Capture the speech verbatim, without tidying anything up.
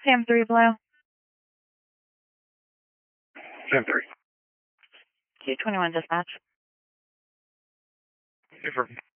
Sam three below. Sam three. Q twenty-one dispatch. Different.